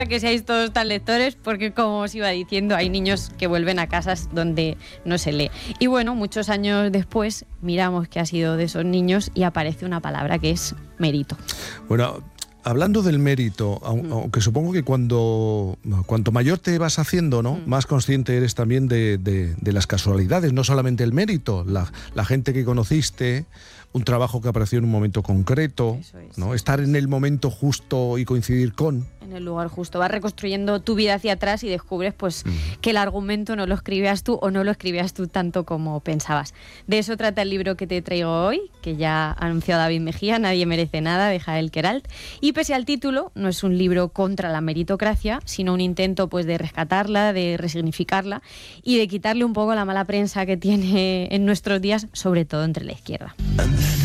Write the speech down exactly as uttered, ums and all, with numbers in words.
que seáis todos tan lectores, porque como os iba diciendo, hay niños que vuelven a casas donde no se lee. Y bueno, muchos años después miramos qué ha sido de esos niños y aparece una palabra que es mérito. Bueno, hablando del mérito, aunque supongo que cuando cuanto mayor te vas haciendo, ¿no? Mm. Más consciente eres también de, de, de las casualidades, no solamente el mérito, la, la gente que conociste, un trabajo que apareció en un momento concreto, Eso es, ¿no? Estar en el momento justo y coincidir con... En el lugar justo. Vas reconstruyendo tu vida hacia atrás y descubres pues mm. que el argumento no lo escribías tú o no lo escribías tú tanto como pensabas. De eso trata el libro que te traigo hoy, que ya ha anunciado David Mejía, Nadie merece nada, de Jael Queralt. Y pese al título, no es un libro contra la meritocracia, sino un intento pues de rescatarla, de resignificarla y de quitarle un poco la mala prensa que tiene en nuestros días, sobre todo entre la izquierda.